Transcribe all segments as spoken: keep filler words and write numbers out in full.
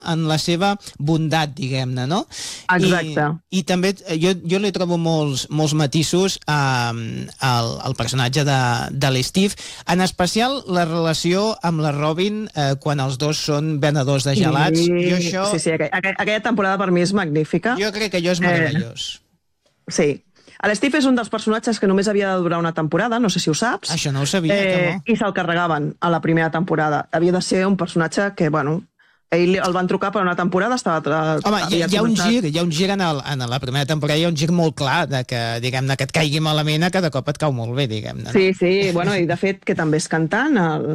en la seva bondat, diguem-ne, no? Exacte. I, i també jo, jo li trobo molts, molts matisos eh, al, al personatge de, de l'Steve, en especial la relació amb la Robin eh, quan els dos són venedors de gelats. Sí, jo això, sí, sí aquella, aquella temporada per mi és magnífica. Jo crec que allò és meravellós. Eh, sí. L'Steve és un dels personatges que només havia de durar una temporada, no sé si ho saps. Això no ho sabia, eh, que no. I se'l carregaven a la primera temporada. Havia de ser un personatge que, bueno... Ell el van trucar per una temporada, estava... Home, hi, hi ha un gir, hi ha un gir en, el, en la primera temporada, hi ha un gir molt clar de que, diguem-ne, que et caigui malament, a cada cop et cau molt bé, diguem-ne. No? Sí, sí, bueno, i de fet que també és cantant, el,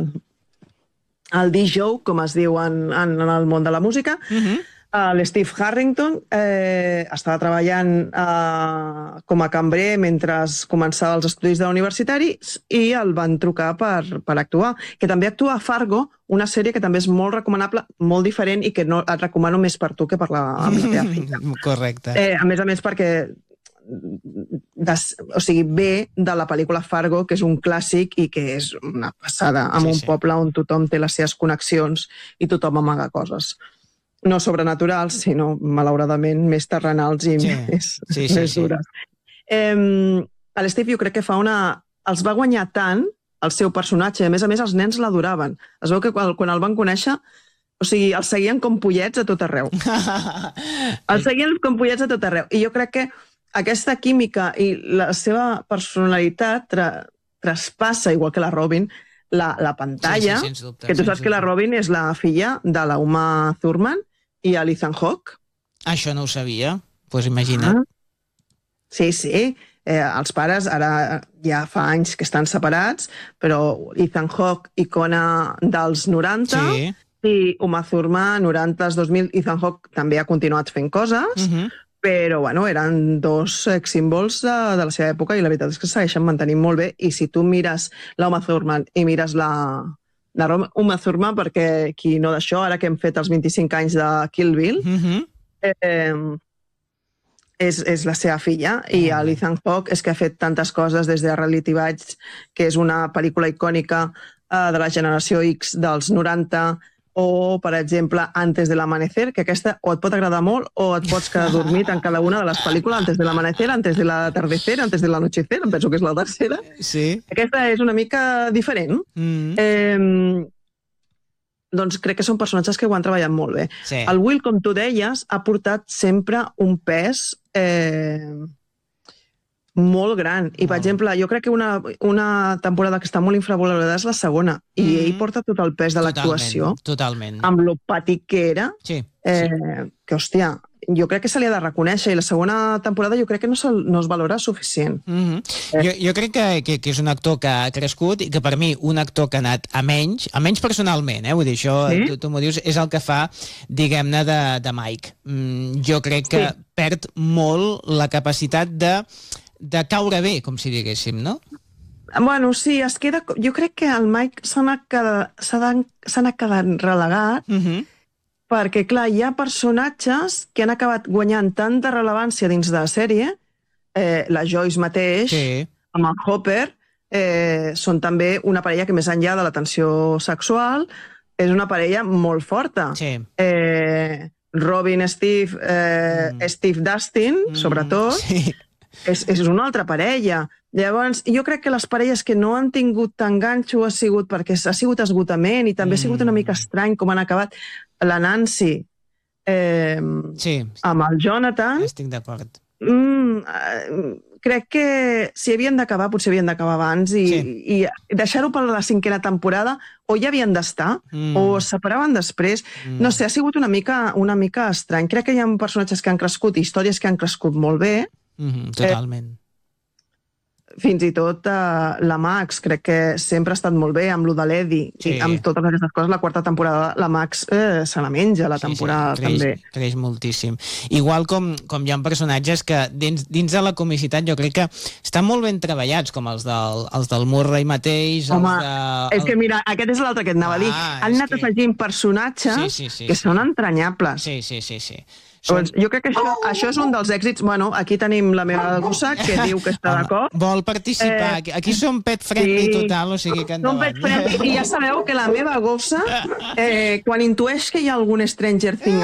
el D-Joe, com es diu en, en, en el món de la música. Uh-huh. L'Steve Harrington eh, estava treballant eh, com a cambrer mentre començava els estudis de l'universitari i el van trucar per, per actuar. Que també actua a Fargo, una sèrie que també és molt recomanable, molt diferent i que no, et recomano més per tu que per la, amb la teva filla. Correcte. Eh, a més a més perquè des, o sigui, ve de la pel·lícula Fargo, que és un clàssic i que és una passada, en sí, un sí. poble on tothom té les seves connexions i tothom amaga coses. No sobrenaturals, sinó, malauradament, més terrenals i sí. més, sí, sí, més dures. Sí. Eh, L'Steve jo crec que fa una... Els va guanyar tant, el seu personatge, i a més a més els nens l'adoraven. Es veu que quan, quan el van conèixer, o sigui, els seguien com pollets a tot arreu. Els seguien com pollets a tot arreu. I jo crec que aquesta química i la seva personalitat tra traspassa, igual que la Robin, la, la pantalla, sí, sí, dubte, que tu saps que la Robin és la filla de la Uma Thurman i l'Ethan Hawke. Això no ho sabia, doncs pues imagina't. Ah. Sí, sí, eh, els pares ara ja fa anys que estan separats, però Ethan Hawke, icona dels noranta, sí. I Uma Thurman, noranta, dos mil, Ethan Hawke també ha continuat fent coses, uh-huh. però bueno, eren dos símbols de, de la seva època i la veritat és que segueixen mantenint molt bé. I si tu mires la Uma Thurman i mires la, la Uma Thurman, perquè qui no d'això, ara que hem fet els vint-i-cinc anys de Kill Bill, uh-huh. eh, és, és la seva filla, uh-huh. i l'Ethan Hawke és que ha fet tantes coses des de Reality Bites, que és una pel·lícula icònica eh, de la generació X dels noranta, o, per exemple, Antes de l'amanecer, que aquesta o et pot agradar molt o et pots quedar dormit en cada una de les pel·lícules, Antes de l'amanecer, Antes de l'atardecer, Antes de l'anochecer, em penso que és la tercera. Sí. Aquesta és una mica diferent. Mm. Eh, doncs crec que són personatges que ho han treballat molt bé. Sí. El Will, com tu deies, ha portat sempre un pes... Eh, molt gran. I, per oh. exemple, jo crec que una, una temporada que està molt infravalorada és la segona. I mm. ell porta tot el pes de l'actuació. Totalment. Amb lo pàtic que era. Sí. Eh, sí. Que, hòstia, jo crec que se li ha de reconèixer. I la segona temporada jo crec que no, se, no es valora suficient. Mm -hmm. eh. jo, jo crec que, que, que és un actor que ha crescut i que per mi un actor que ha anat a menys, a menys personalment, eh? Vull dir, això, sí? tu, tu m'ho dius, és el que fa, diguem-ne, de, de Mike. Mm, jo crec que sí. perd molt la capacitat de de caure bé, com si diguéssim, no? Bueno, sí, es queda... Jo crec que el Mike s'ha anat quedant relegat uh -huh. perquè, clar, hi ha personatges que han acabat guanyant tanta rellevància dins de la sèrie, eh, la Joyce mateix, sí. amb el Hopper, eh, són també una parella que més enllà de la tensió sexual és una parella molt forta. Sí. Eh, Robin, Steve, eh, mm. Steve Dustin, mm. sobretot, sí. És, és una altra parella. Llavors, jo crec que les parelles que no han tingut tant ganxo ha sigut perquè ha sigut esgotament i també mm. ha sigut una mica estrany com han acabat la Nancy eh, sí. amb el Jonathan. Estic d'acord. Mm, eh, crec que si havien d'acabar, potser havien d'acabar abans i, sí. i deixar-ho per la cinquena temporada o ja havien d'estar mm. o es separaven després. Mm. No sé, ha sigut una mica, una mica estrany. Crec que hi ha personatges que han crescut i històries que han crescut molt bé. Mm-hmm, totalment. Eh, fins i tot eh, la Max crec que sempre ha estat molt bé amb lo de l'Eddie sí. i amb totes aquestes coses. La quarta temporada la Max eh, se la menja la temporada sí, sí. Creix, també. Creix moltíssim. Igual com, com hi ha personatges que dins, dins de la comicitat jo crec que estan molt ben treballats, com els del, els del Murray mateix. Home, els de, és el... que mira, aquest és l'altre que et anava ah, a dir. Han anat que... afegint personatges sí, sí, sí, que sí. són entranyables. Sí, sí, sí, sí. Doncs jo crec que això, això és un dels èxits. Bueno, aquí tenim la meva gossa, que diu que està d'acord. Vol participar. Eh, aquí som pet friendly sí, total, o sigui que endavant. Som pet friendly i ja sabeu que la meva gossa, eh, quan intueix que hi ha algun Stranger Things